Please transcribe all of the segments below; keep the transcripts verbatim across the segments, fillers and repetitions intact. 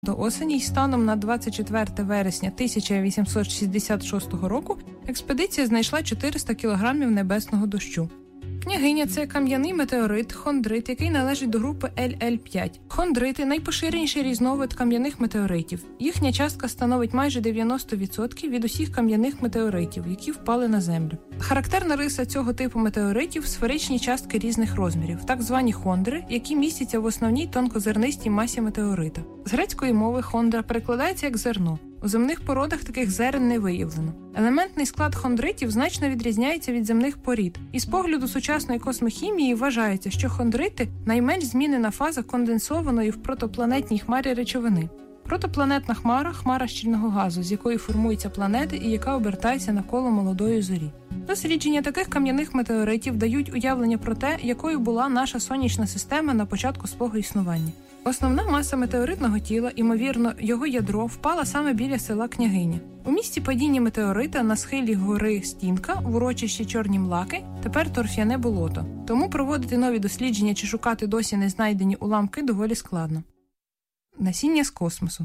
До осені й станом на двадцять четверте вересня тисяча вісімсот шістдесят шостого року експедиція знайшла чотириста кілограмів небесного дощу. Княгиня – це кам'яний метеорит, хондрит, який належить до групи Ел Ел п'ять. Хондрити – найпоширеніший різновид кам'яних метеоритів. Їхня частка становить майже дев'яносто відсотків від усіх кам'яних метеоритів, які впали на Землю. Характерна риса цього типу метеоритів – сферичні частки різних розмірів, так звані хондри, які містяться в основній тонкозернистій масі метеорита. З грецької мови хондра перекладається як «зерно». У земних породах таких зерен не виявлено. Елементний склад хондритів значно відрізняється від земних порід. Із погляду сучасної космохімії вважається, що хондрити – найменш змінена фаза конденсованої в протопланетній хмарі речовини. Протопланетна хмара – хмара щільного газу, з якої формуються планети і яка обертається навколо молодої зорі. Дослідження таких кам'яних метеоритів дають уявлення про те, якою була наша сонячна система на початку свого існування. Основна маса метеоритного тіла, ймовірно, його ядро, впала саме біля села Княгиня. У місці падіння метеорита на схилі гори Стінка, в урочищі Чорні Млаки, тепер торф'яне болото. Тому проводити нові дослідження чи шукати досі не знайдені уламки доволі складно. Насіння з космосу.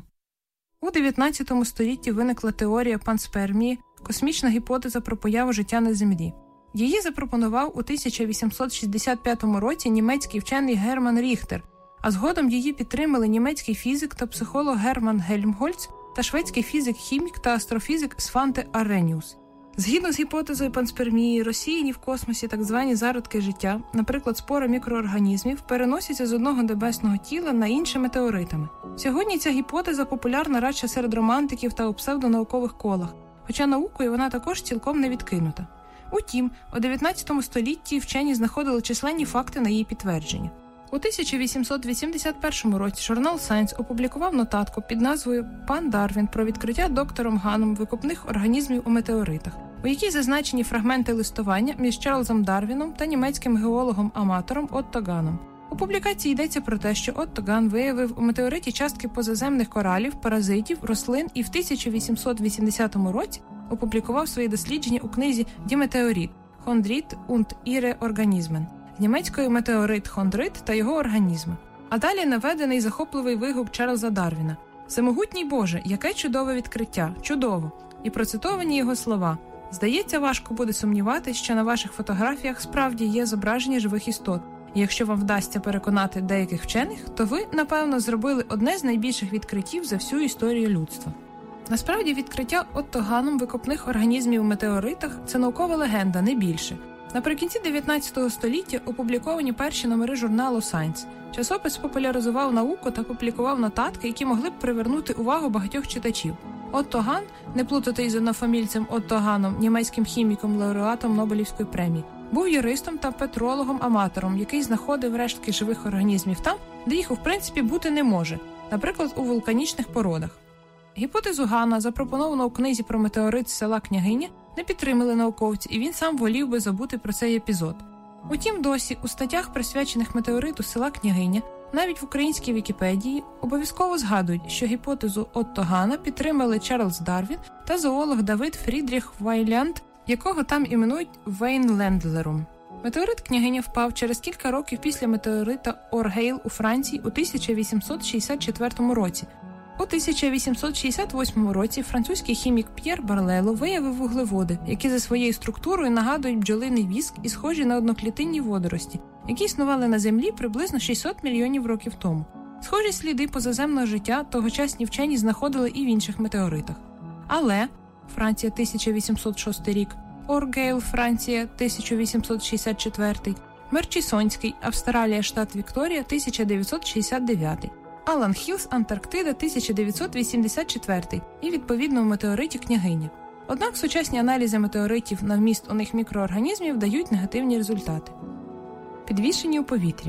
У дев'ятнадцятому столітті виникла теорія панспермії, космічна гіпотеза про появу життя на Землі. Її запропонував у тисяча вісімсот шістдесят п'ятому році німецький вчений Герман Ріхтер, а згодом її підтримали німецький фізик та психолог Герман Гельмгольц та шведський фізик-хімік та астрофізик Сванте Арреніус. Згідно з гіпотезою панспермії, розсіяні в космосі так звані зародки життя, наприклад, спори мікроорганізмів, переносяться з одного небесного тіла на інше метеоритами. Сьогодні ця гіпотеза популярна радше серед романтиків та у псевдонаукових колах, хоча наукою вона також цілком не відкинута. Утім, у дев'ятнадцятому столітті вчені знаходили численні факти на її підтвердження. У тисяча вісімсот вісімдесят першому році журнал Science опублікував нотатку під назвою «Пан Дарвін про відкриття доктором Ганом викопних організмів у метеоритах», у якій зазначені фрагменти листування між Чарльзом Дарвіном та німецьким геологом-аматором Отто Ганом. У публікації йдеться про те, що Отто Ган виявив у метеориті частки позаземних коралів, паразитів, рослин і в тисяча вісімсот вісімдесятому році опублікував свої дослідження у книзі «Die Meteorit – Chondrit und ihre Organismen» з німецькою «Метеорит, хондрит та його організми». А далі наведений захопливий вигук Чарльза Дарвіна. «Всемогутній Боже, яке чудове відкриття! Чудово!» І процитовані його слова. «Здається, важко буде сумніватися, що на ваших фотографіях справді є зображення живих істот. І якщо вам вдасться переконати деяких вчених, то ви, напевно, зробили одне з найбільших відкриттів за всю історію людства». Насправді, відкриття Отто Ганом викопних організмів у метеоритах – це наукова легенда, не більше. Наприкінці дев'ятнадцятого століття опубліковані перші номери журналу Science. Часопис популяризував науку та публікував нотатки, які могли б привернути увагу багатьох читачів. Отто Ган, не плутати із однофамільцем Отто Ганом, німецьким хіміком, лауреатом Нобелівської премії, був юристом та петрологом-аматором, який знаходив рештки живих організмів там, де їх, в принципі, бути не може, наприклад, у вулканічних породах. Гіпотезу Гана, запропоновану у книзі про метеорит з села Княгиня, не підтримали науковці, і він сам волів би забути про цей епізод. Утім, досі у статтях, присвячених метеориту села Княгиня, навіть в українській Вікіпедії, обов'язково згадують, що гіпотезу Отто Гана підтримали Чарльз Дарвін та зоолог Давид Фрідріх Вайлянд, якого там іменують Вейнлендлером. Метеорит Княгиня впав через кілька років після метеорита Оргейл у Франції у тисяча вісімсот шістдесят четвертому році. У тисяча вісімсот шістдесят восьмому році французький хімік П'єр Барлело виявив вуглеводи, які за своєю структурою нагадують бджолиний віск і схожі на одноклітинні водорості, які існували на Землі приблизно шістсот мільйонів років тому. Схожі сліди позаземного життя тогочасні вчені знаходили і в інших метеоритах. Але Франція тисяча вісімсот шостий рік, Оргейл, Франція тисяча вісімсот шістдесят четвертий, Мерчісонський, Австралія, штат Вікторія тисяча дев'ятсот шістдесят дев'ятий. Алан Хілс, Антарктида, тисяча дев'ятсот вісімдесят четвертий і, відповідно, в метеориті Княгиня. Однак сучасні аналізи метеоритів на вміст у них мікроорганізмів дають негативні результати. Підвішені у повітрі.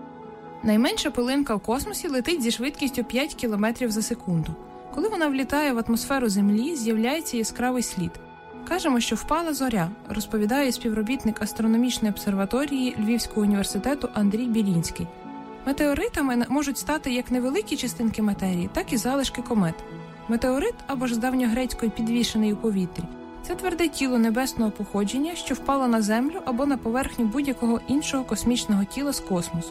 Найменша пилинка в космосі летить зі швидкістю п'ять кілометрів за секунду. Коли вона влітає в атмосферу Землі, з'являється яскравий слід. Кажемо, що впала зоря, розповідає співробітник астрономічної обсерваторії Львівського університету Андрій Білінський. Метеоритами можуть стати як невеликі частинки матерії, так і залишки комет. Метеорит, або ж з давньогрецької підвішений у повітрі, це тверде тіло небесного походження, що впало на Землю або на поверхню будь-якого іншого космічного тіла з космосу.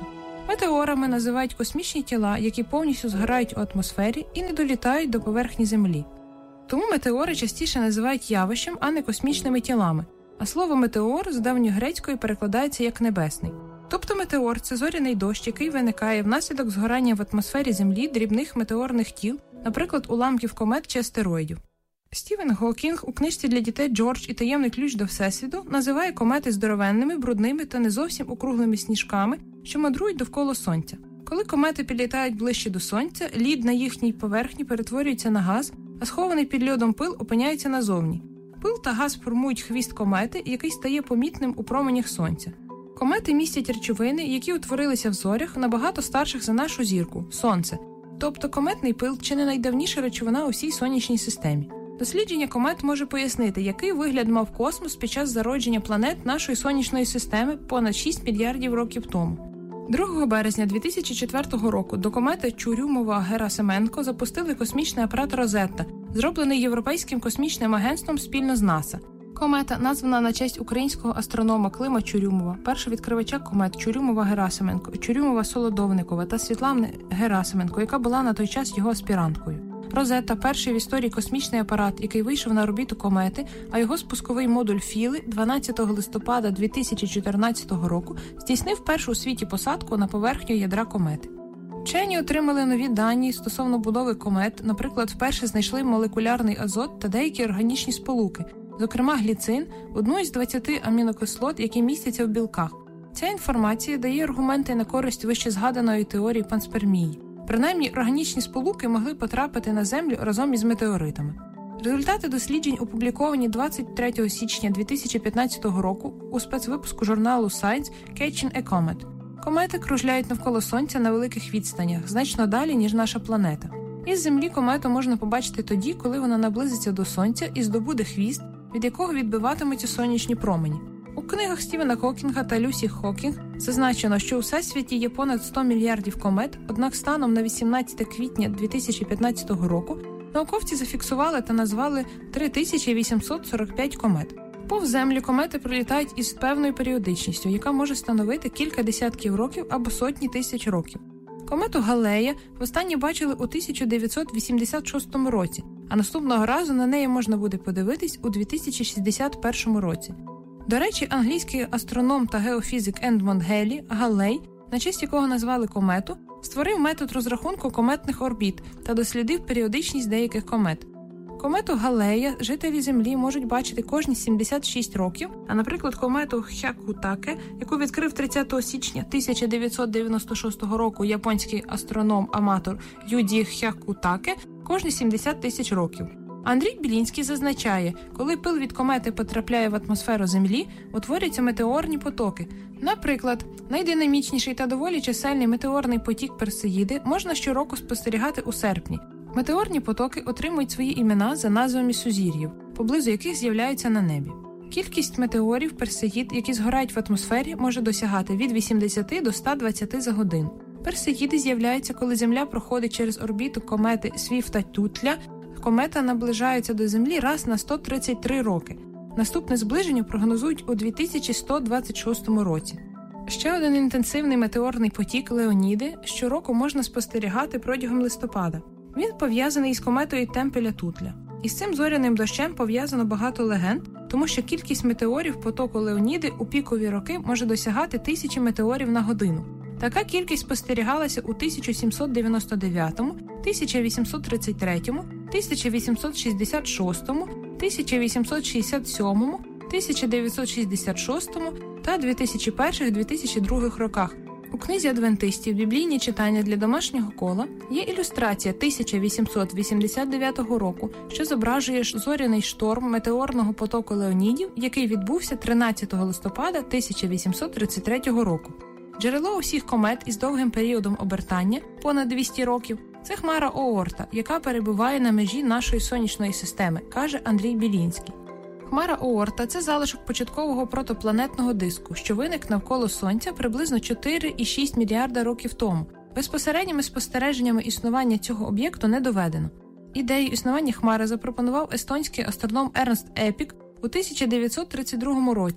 Метеорами називають космічні тіла, які повністю згорають у атмосфері і не долітають до поверхні Землі. Тому метеори частіше називають явищем, а не космічними тілами. А слово «метеор» з давньогрецької перекладається як «небесний». Тобто метеор – це зоряний дощ, який виникає внаслідок згорання в атмосфері Землі дрібних метеорних тіл, наприклад, уламків комет чи астероїдів. Стівен Гокінг у книжці для дітей «Джордж і таємний ключ до Всесвіту» називає комети здоровенними, брудними та не зовсім округлими сніжками, що мандрують довкола Сонця. Коли комети підлітають ближче до Сонця, лід на їхній поверхні перетворюється на газ, а схований під льодом пил опиняється назовні. Пил та газ формують хвіст комети, який стає помітним у променях Сонця. Комети містять речовини, які утворилися в зорях набагато старших за нашу зірку – Сонце. Тобто кометний пил – чи не найдавніша речовина у всій сонячній системі. Дослідження комет може пояснити, який вигляд мав космос під час зародження планет нашої сонячної системи понад шість мільярдів років тому. другого березня дві тисячі четвертого року до комети Чурюмова-Герасименко запустили космічний апарат «Розетта», зроблений Європейським космічним агентством спільно з НАСА. Комета названа на честь українського астронома Клима Чурюмова, першовідкривача комет Чурюмова-Герасименко, Чурюмова-Солодовникова та Світлани Герасименко, яка була на той час його аспіранткою. «Розетта» – перший в історії космічний апарат, який вийшов на орбіту комети, а його спусковий модуль Філи дванадцятого листопада дві тисячі чотирнадцятого року здійснив першу у світі посадку на поверхню ядра комети. Вчені отримали нові дані стосовно будови комет, наприклад, вперше знайшли молекулярний азот та деякі органічні сполуки, зокрема гліцин, одну із двадцяти амінокислот, які містяться в білках. Ця інформація дає аргументи на користь вищезгаданої теорії панспермії. Принаймні, органічні сполуки могли потрапити на Землю разом із метеоритами. Результати досліджень опубліковані двадцять третього січня дві тисячі п'ятнадцятого року у спецвипуску журналу Science «Catching a Comet». Комети кружляють навколо Сонця на великих відстанях, значно далі, ніж наша планета. Із Землі комету можна побачити тоді, коли вона наблизиться до Сонця і здобуде хвіст, від якого відбиватимуться сонячні промені. У книгах Стівена Хокінга та Люсі Хокінг зазначено, що у Всесвіті є понад сто мільярдів комет, однак станом на вісімнадцяте квітня дві тисячі п'ятнадцятого року науковці зафіксували та назвали три тисячі вісімсот сорок п'ять комет. Повз Землю комети пролітають із певною періодичністю, яка може становити кілька десятків років або сотні тисяч років. Комету Галлея востаннє бачили у тисяча дев'ятсот вісімдесят шостому році, а наступного разу на неї можна буде подивитись у дві тисячі шістдесят першому році. До речі, англійський астроном та геофізик Едмонд Геллі Галлей, на честь якого назвали комету, створив метод розрахунку кометних орбіт та дослідив періодичність деяких комет. Комету Галлея жителі Землі можуть бачити кожні сімдесят шість років, а, наприклад, комету Хякутаке, яку відкрив тридцятого січня тисяча дев'ятсот дев'яносто шостого року японський астроном-аматор Юді Хякутаке, кожні сімдесят тисяч років. Андрій Білінський зазначає, коли пил від комети потрапляє в атмосферу Землі, утворюються метеорні потоки. Наприклад, найдинамічніший та доволі чисельний метеорний потік Персеїди можна щороку спостерігати у серпні. Метеорні потоки отримують свої імена за назвами сузір'їв, поблизу яких з'являються на небі. Кількість метеорів Персеїд, які згорають в атмосфері, може досягати від вісімдесят до ста двадцяти за годину. Персеїди з'являються, коли Земля проходить через орбіту комети Свіфта-Тютля. Комета наближається до Землі раз на сто тридцять три роки. Наступне зближення прогнозують у дві тисячі сто двадцять шостому році. Ще один інтенсивний метеорний потік Леоніди щороку можна спостерігати протягом листопада. Він пов'язаний із кометою Темпеля-Тутля. Із цим зоряним дощем пов'язано багато легенд, тому що кількість метеорів потоку Леоніди у пікові роки може досягати тисячі метеорів на годину. Така кількість спостерігалася у тисяча сімсот дев'яносто дев'ятому, тисяча вісімсот тридцять третьому, тисяча вісімсот шістдесят шостому, тисяча вісімсот шістдесят сьомому, тисяча дев'ятсот шістдесят шостому та дві тисячі першому - дві тисячі другому роках. У книзі адвентистів «Біблійні читання для домашнього кола» є ілюстрація тисяча вісімсот вісімдесят дев'ятого року, що зображує зоряний шторм метеорного потоку Леонідів, який відбувся тринадцятого листопада тисяча вісімсот тридцять третього року. Джерело усіх комет із довгим періодом обертання – понад двісті років – це хмара Оорта, яка перебуває на межі нашої сонячної системи, каже Андрій Білінський. Хмара Оорта – це залишок початкового протопланетного диску, що виник навколо Сонця приблизно чотири цілих шість десятих мільярда років тому. Безпосередніми спостереженнями існування цього об'єкту не доведено. Ідею існування хмари запропонував естонський астроном Ернст Епік у тисяча дев'ятсот тридцять другому році.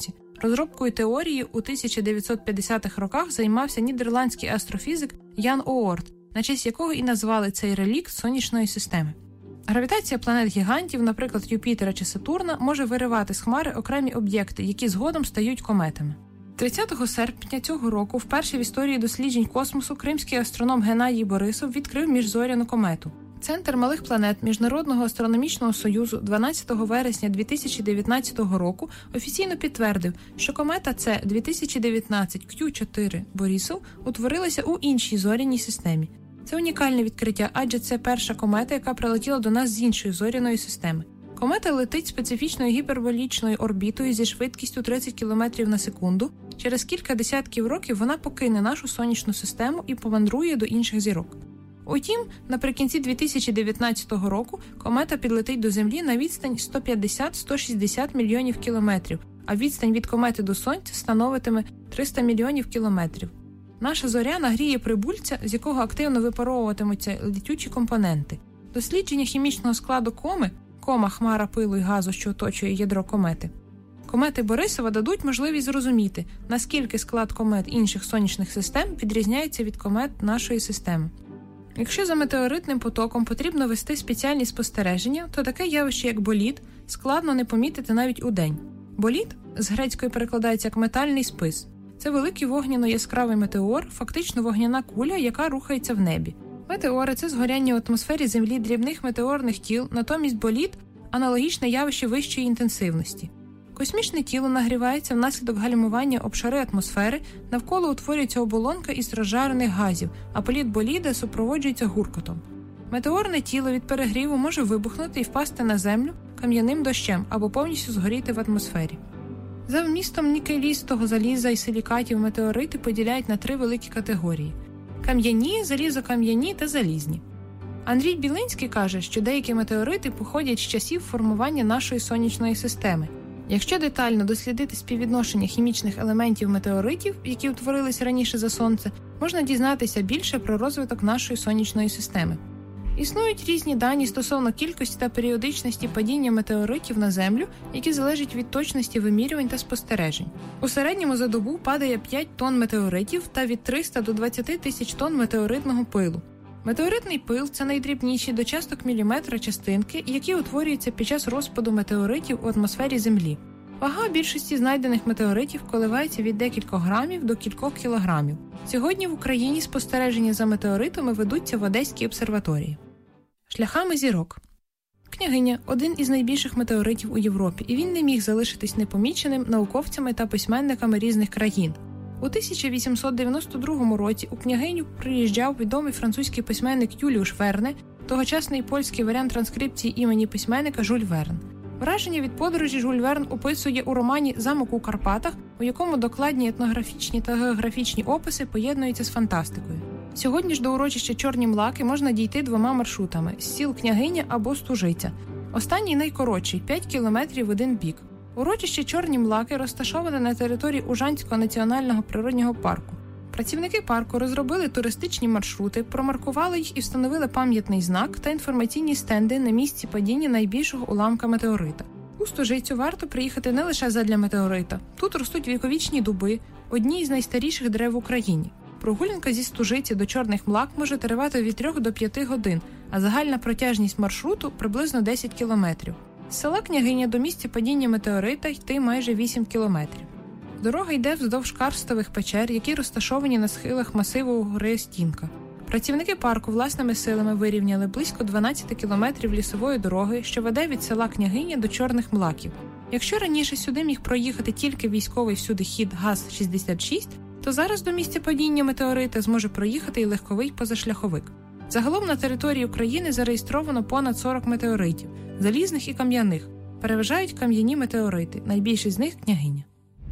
Розробкою теорії у тисяча дев'ятсот п'ятдесятих роках займався нідерландський астрофізик Ян Оорт, на честь якого і назвали цей релікт сонячної системи. Гравітація планет-гігантів, наприклад, Юпітера чи Сатурна, може виривати з хмари окремі об'єкти, які згодом стають кометами. тридцятого серпня цього року вперше в історії досліджень космосу кримський астроном Геннадій Борисов відкрив міжзоряну комету. Центр малих планет Міжнародного астрономічного союзу дванадцятого вересня дві тисячі дев'ятнадцятого року офіційно підтвердив, що комета С дві тисячі дев'ятнадцять К'ю чотири Борисов утворилася у іншій зоряній системі. Це унікальне відкриття, адже це перша комета, яка прилетіла до нас з іншої зоряної системи. Комета летить специфічною гіперболічною орбітою зі швидкістю тридцять кілометрів на секунду. Через кілька десятків років вона покине нашу сонячну систему і помандрує до інших зірок. Утім, наприкінці дві тисячі дев'ятнадцятого року комета підлетить до Землі на відстань сто п'ятдесят - сто шістдесят мільйонів кілометрів, а відстань від комети до Сонця становитиме триста мільйонів кілометрів. Наша зоря нагріє прибульця, з якого активно випаровуватимуться летючі компоненти. Дослідження хімічного складу коми, кома – хмара пилу і газу, що оточує ядро комети, комети Борисова дадуть можливість зрозуміти, наскільки склад комет інших сонячних систем відрізняється від комет нашої системи. Якщо за метеоритним потоком потрібно вести спеціальні спостереження, то таке явище, як болід, складно не помітити навіть удень. Болід з грецької перекладається як метальний спис. Це великий вогняно-яскравий метеор, фактично вогняна куля, яка рухається в небі. Метеори – це згоряння в атмосфері Землі дрібних метеорних тіл, натомість болід – аналогічне явище вищої інтенсивності. Космічне тіло нагрівається внаслідок гальмування об шари атмосфери, навколо утворюється оболонка із розжарених газів, а політ боліда супроводжується гуркотом. Метеорне тіло від перегріву може вибухнути і впасти на Землю кам'яним дощем або повністю згоріти в атмосфері. За вмістом нікелістого заліза і силікатів метеорити поділяють на три великі категорії – кам'яні, залізокам'яні та залізні. Андрій Білинський каже, що деякі метеорити походять з часів формування нашої сонячної системи. Якщо детально дослідити співвідношення хімічних елементів метеоритів, які утворилися раніше за Сонце, можна дізнатися більше про розвиток нашої сонячної системи. Існують різні дані стосовно кількості та періодичності падіння метеоритів на Землю, які залежать від точності вимірювань та спостережень. У середньому за добу падає п'ять тонн метеоритів та від триста до двадцяти тисяч тонн метеоритного пилу. Метеоритний пил – це найдрібніші до часток міліметра частинки, які утворюються під час розпаду метеоритів у атмосфері Землі. Вага більшості знайдених метеоритів коливається від декількох грамів до кількох кілограмів. Сьогодні в Україні спостереження за метеоритами ведуться в Одеській обсерваторії. Шляхами зірок. Княгиня – один із найбільших метеоритів у Європі, і він не міг залишитись непоміченим науковцями та письменниками різних країн. У тисяча вісімсот дев'яносто другому році у Княгиню приїжджав відомий французький письменник Юліуш Верне, тогочасний польський варіант транскрипції імені письменника Жюль Верн. Враження від подорожі Жюль Верн описує у романі «Замок у Карпатах», у якому докладні етнографічні та географічні описи поєднуються з фантастикою. Сьогодні ж до урочища Чорні Млаки можна дійти двома маршрутами – з сіл Княгиня або Стужиця. Останній найкоротший – п'ять кілометрів в один бік. Урочище Чорні Млаки розташоване на території Ужанського національного природнього парку. Працівники парку розробили туристичні маршрути, промаркували їх і встановили пам'ятний знак та інформаційні стенди на місці падіння найбільшого уламка метеорита. У Стужицю варто приїхати не лише задля метеорита. Тут ростуть віковічні дуби, одні із найстаріших дерев в Україні. Прогулянка зі Стужиці до Чорних Млак може тривати від трьох до п'яти годин, а загальна протяжність маршруту – приблизно десять кілометрів. З села Княгиня до місця падіння метеорита йти майже вісім кілометрів. Дорога йде вздовж карстових печер, які розташовані на схилах масиву гори Стінка. Працівники парку власними силами вирівняли близько дванадцять кілометрів лісової дороги, що веде від села Княгиня до Чорних Млаків. Якщо раніше сюди міг проїхати тільки військовий всюди хід ГАЗ шістдесят шість, то зараз до місця падіння метеорита зможе проїхати і легковий позашляховик. Загалом на території України зареєстровано понад сорок метеоритів, залізних і кам'яних. Переважають кам'яні метеорити, найбільший з них – Княгиня.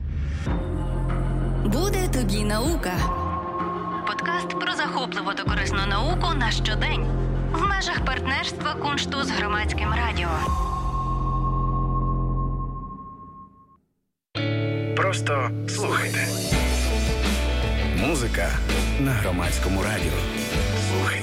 Буде тобі наука. Подкаст про захопливу та корисну науку на щодень. В межах партнерства Куншту з Громадським радіо. Просто слухайте. Музика на Громадському радіо. Слухайте.